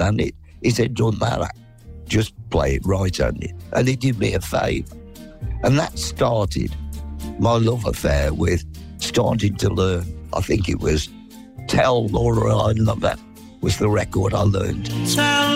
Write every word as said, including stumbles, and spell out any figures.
understand it. He said, doesn't matter, just play it right-handed. And he did me a favour. And that started my love affair with starting to learn. I think it was Tell Laura I Love Her was the record I learned. Tell